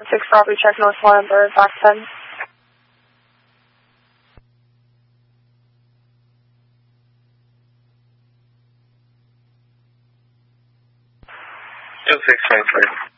6 property check North November, back 10. Six 5.